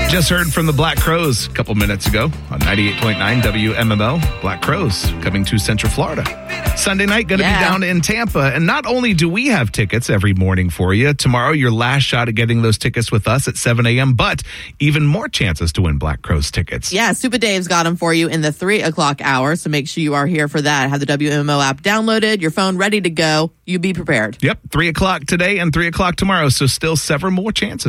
Just heard from the Black Crowes a couple minutes ago on 98.9 WMMO. Black Crowes coming to Central Florida. Sunday night, going to be down in Tampa. And not only do we have tickets every morning for you, tomorrow your last shot at getting those tickets with us at 7 a.m., but even more chances to win Black Crowes tickets. Yeah, Super Dave's got them for you in the 3 o'clock hour, so make sure you are here for that. Have the WMMO app downloaded, your phone ready to go. You be prepared. Yep, 3 o'clock today and 3 o'clock tomorrow, so still several more chances.